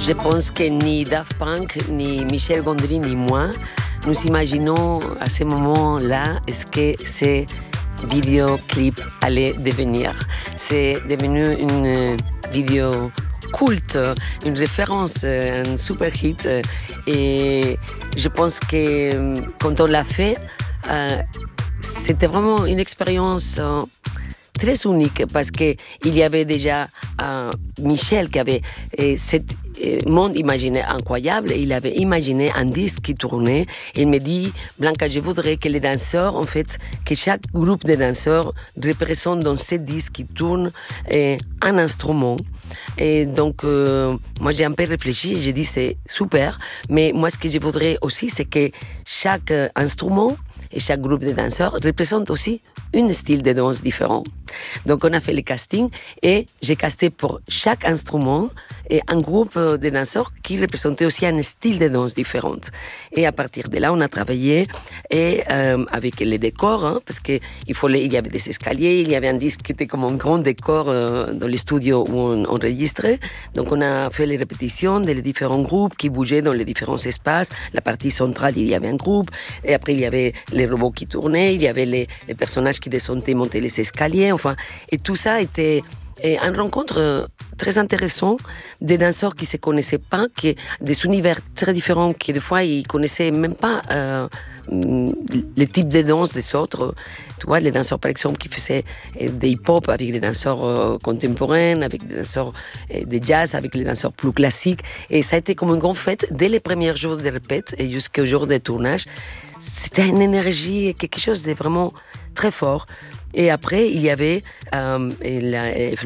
Je pense que ni Daft Punk, ni Michel Gondry, ni moi, nous imaginons à ce moment-là ce que ces vidéoclips allaient devenir. C'est devenu une vidéo culte, une référence, un super hit. Et je pense que quand on l'a fait, c'était vraiment une expérience très unique parce qu'il y avait déjà Michel qui avait cet monde imaginaire incroyable. Il avait imaginé un disque qui tournait. Il me dit, Blanca, je voudrais que les danseurs, en fait, que chaque groupe de danseurs représente dans ce disque qui tourne un instrument. Et donc, moi, j'ai un peu réfléchi. J'ai dit, c'est super. Mais moi, ce que je voudrais aussi, c'est que chaque instrument et chaque groupe de danseurs représente aussi un style de danse différent. Donc, on a fait le casting et j'ai casté pour chaque instrument et un groupe de danseurs qui représentait aussi un style de danse différent. Et à partir de là, on a travaillé avec les décors, parce qu'il y avait des escaliers, il y avait un disque qui était comme un grand décor dans les studios où on enregistrait. Donc, on a fait les répétitions des différents groupes qui bougeaient dans les différents espaces. La partie centrale, il y avait un groupe. Et après, il y avait les robots qui tournaient, il y avait les personnages qui descendaient, montaient les escaliers. Enfin, et tout ça était une rencontre très intéressante des danseurs qui ne se connaissaient pas, des univers très différents, qui des fois ils ne connaissaient même pas les types de danse des autres. Tu vois, les danseurs par exemple qui faisaient des hip-hop avec des danseurs contemporains, avec des danseurs de jazz, avec les danseurs plus classiques. Et ça a été comme une grande fête dès les premiers jours de répète et jusqu'au jour de tournage. C'était une énergie, quelque chose de vraiment très fort. Et après, il y avait